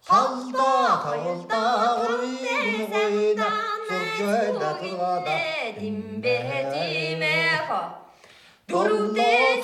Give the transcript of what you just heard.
Халда тавалда гурвин гойна суржойда тургада димбе димеха Дөрөвдөө